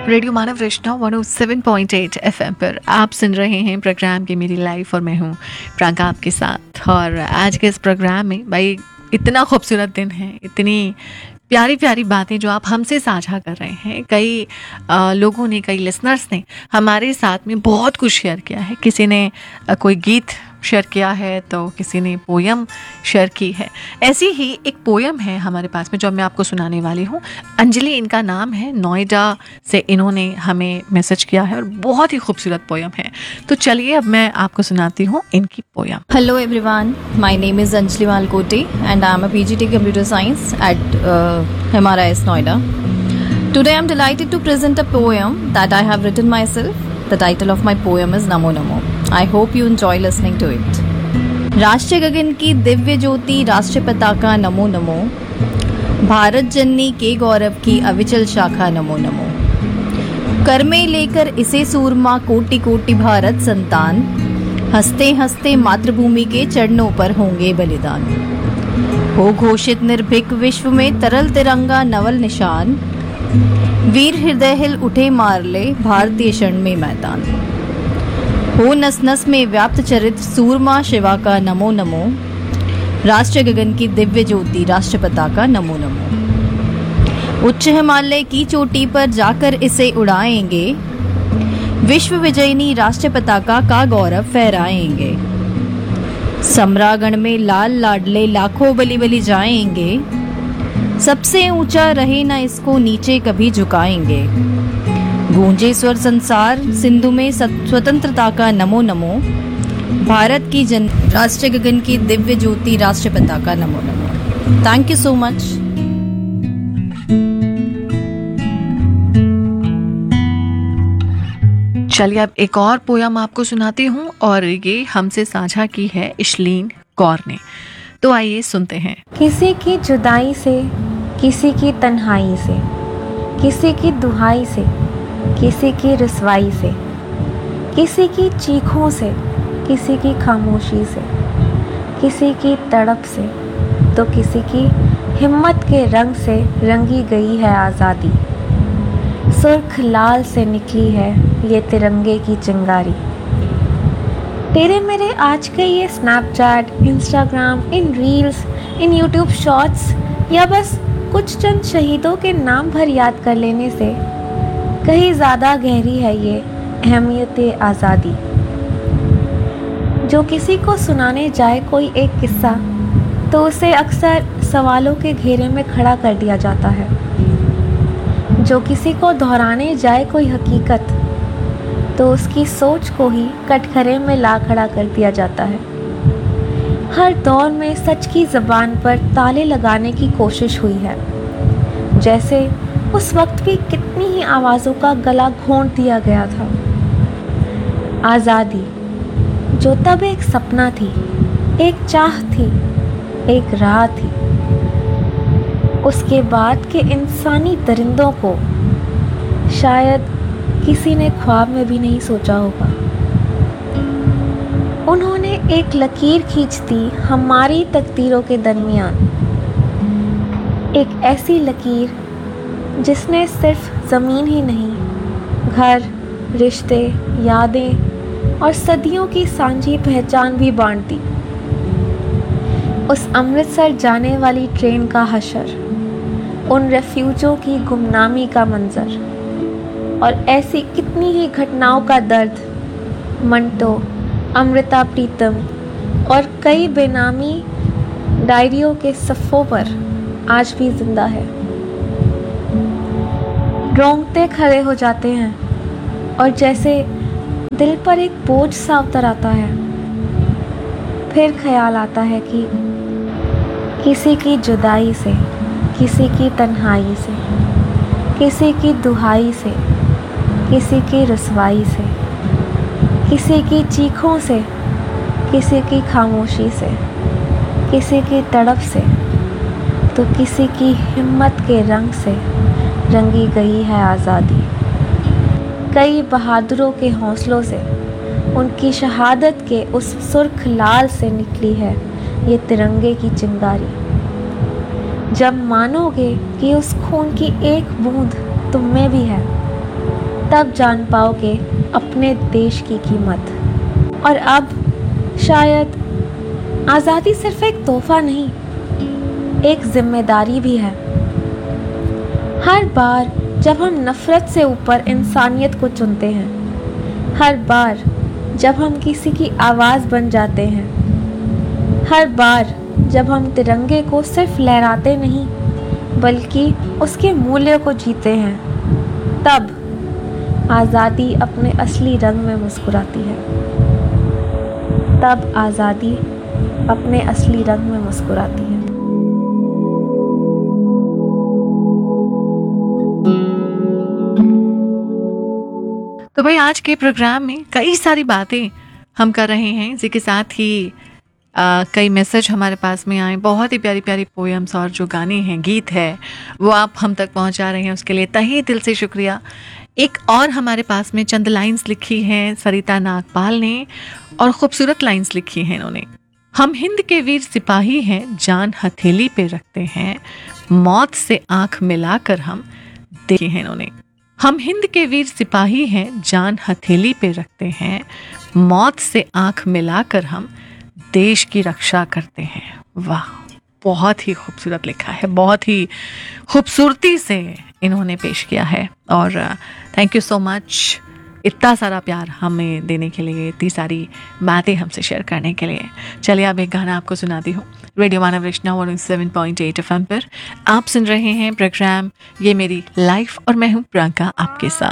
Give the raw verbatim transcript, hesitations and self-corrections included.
Radio मानव रचना one O seven point eight FM पर आप सुन रहे हैं प्रोग्राम की मेरी लाइफ और मैं हूँ प्रांका आपके साथ। और आज के इस प्रोग्राम में भाई इतना खूबसूरत दिन है, इतनी प्यारी प्यारी बातें जो आप हमसे साझा कर रहे हैं। कई आ, लोगों ने, कई लिसनर्स ने हमारे साथ में बहुत कुछ शेयर किया है। किसी ने आ, कोई गीत शेयर किया है तो किसी ने पोयम शेयर की है। ऐसी ही एक पोयम है हमारे पास में जो मैं आपको सुनाने वाली हूँ। अंजलि इनका नाम है, नोएडा से इन्होंने हमें मैसेज किया है और बहुत ही खूबसूरत पोयम है। तो चलिए अब मैं आपको सुनाती हूँ इनकी poem. Hello everyone, my name is Anjali Malkote and I am a P G T Computer Science at uh, M R I S Noida. Today I am delighted to present a poem that I have written myself. The title of my poem is Namo Namo. I hope you enjoy listening to it. राष्ट्र गगन की दिव्य ज्योति, राष्ट्र पताका नमो नमो, भारत जननी के गौरव की अविचल शाखा नमो नमो, कर में लेकर इसे सूरमा कोटि कोटि भारत संतान, हंसते हंसते मातृभूमि के चरणों पर होंगे बलिदान, हो घोषित निर्भीक विश्व में तरल तिरंगा नवल निशान, वीर हृदय हिल उठे मार ले भारतीय क्षण में मैदान, हो नस नस में व्याप्त चरित सूरमा शिवा का नमो नमो, राष्ट्र गगन की दिव्य ज्योति राष्ट्र पताका नमो नमो, उच्च हिमालय की चोटी पर जाकर इसे उड़ाएंगे, विश्व विजयनी राष्ट्र पताका का गौरव फहराएंगे, सम्रागण में लाल लाडले लाखों बलि बलि जाएंगे, सबसे ऊंचा रहे ना इसको नीचे कभी झुकाएंगे, गूंजे स्वर संसार सिंधु में स्वतंत्रता का नमो नमो, भारत की जन राष्ट्र गगन की दिव्य ज्योति राष्ट्र पताका Namo Namo. Thank you so much. चलिए अब एक और पोयम आपको सुनाती हूँ और ये हमसे साझा की है इशलीन कौर ने। तो आइए सुनते हैं। किसी की जुदाई से, किसी की तन्हाई से, किसी की दुहाई से, किसी की रसवाई से, किसी की चीखों से, किसी की खामोशी से, किसी की तड़प से, तो किसी की हिम्मत के रंग से रंगी गई है आज़ादी, सुर्ख लाल से निकली है ये तिरंगे की चिंगारी। तेरे मेरे आज के ये स्नैपचैट, इंस्टाग्राम, इन रील्स, इन यूट्यूब शॉर्ट्स या बस कुछ चंद शहीदों के नाम भर याद कर लेने से कहीं ज़्यादा गहरी है ये अहमियत आज़ादी। जो किसी को सुनाने जाए कोई एक किस्सा तो उसे अक्सर सवालों के घेरे में खड़ा कर दिया जाता है। जो किसी को दोहराने जाए कोई हकीकत तो उसकी सोच को ही कटघरे में ला खड़ा कर दिया जाता है। हर दौर में सच की ज़बान पर ताले लगाने की कोशिश हुई है, जैसे उस वक्त भी कितनी ही आवाज़ों का गला घोंट दिया गया था। आज़ादी जो तब एक सपना थी, एक चाह थी, एक राह थी, उसके बाद के इंसानी दरिंदों को शायद किसी ने ख्वाब में भी नहीं सोचा होगा। उन्होंने एक लकीर खींच दी हमारी तकदीरों के दरमियान, एक ऐसी लकीर जिसने सिर्फ ज़मीन ही नहीं, घर, रिश्ते, यादें और सदियों की सांझी पहचान भी बांट दी। उस अमृतसर जाने वाली ट्रेन का हशर, उन रेफ्यूजों की गुमनामी का मंजर और ऐसी कितनी ही घटनाओं का दर्द मंटो, अमृता प्रीतम और कई बेनामी डायरियों के सफ़ों पर आज भी जिंदा है। रोंगटे खड़े हो जाते हैं और जैसे दिल पर एक बोझ सा उतर आता है। फिर ख्याल आता है कि किसी की जुदाई से, किसी की तन्हाई से, किसी की दुहाई से, किसी की रसवाई से, किसी की चीखों से, किसी की खामोशी से, किसी की तड़प से, तो किसी की हिम्मत के रंग से रंगी गई है आज़ादी। कई बहादुरों के हौसलों से, उनकी शहादत के उस सुर्ख लाल से निकली है ये तिरंगे की चिंगारी। जब मानोगे कि उस खून की एक बूंद तुम में भी है, तब जान पाओगे अपने देश की कीमत। और अब शायद आज़ादी सिर्फ एक तोहफा नहीं, एक जिम्मेदारी भी है। हर बार जब हम नफ़रत से ऊपर इंसानियत को चुनते हैं, हर बार जब हम किसी की आवाज़ बन जाते हैं, हर बार जब हम तिरंगे को सिर्फ लहराते नहीं बल्कि उसके मूल्य को जीते हैं, तब आज़ादी अपने असली रंग में मुस्कुराती है। तब आज़ादी अपने असली रंग में मुस्कुराती है। तो भाई आज के प्रोग्राम में कई सारी बातें हम कर रहे हैं, इसी के साथ ही आ, कई मैसेज हमारे पास में आए, बहुत ही प्यारी प्यारी पोएम्स और जो गाने हैं, गीत है, वो आप हम तक पहुंचा रहे हैं, उसके लिए तहे दिल से शुक्रिया। एक और हमारे पास में चंद लाइंस लिखी हैं सरिता नागपाल ने, और ख़ूबसूरत लाइंस लिखी हैं इन्होंने। हम हिंद के वीर सिपाही हैं, जान हथेली पे रखते हैं, मौत से आंख मिलाकर हम देखे हैं इन्होंने। हम हिंद के वीर सिपाही हैं, जान हथेली पे रखते हैं, मौत से आंख मिलाकर हम देश की रक्षा करते हैं। वाह, बहुत ही खूबसूरत लिखा है, बहुत ही खूबसूरती से इन्होंने पेश किया है। और थैंक यू सो मच इतना सारा प्यार हमें देने के लिए, इतनी सारी बातें हमसे शेयर करने के लिए। चलिए अब एक गाना आपको सुनाती हूँ। रेडियो मानव रचना one seven point eight F M पर आप सुन रहे हैं प्रोग्राम ये मेरी लाइफ और मैं हूँ प्रियंका आपके साथ।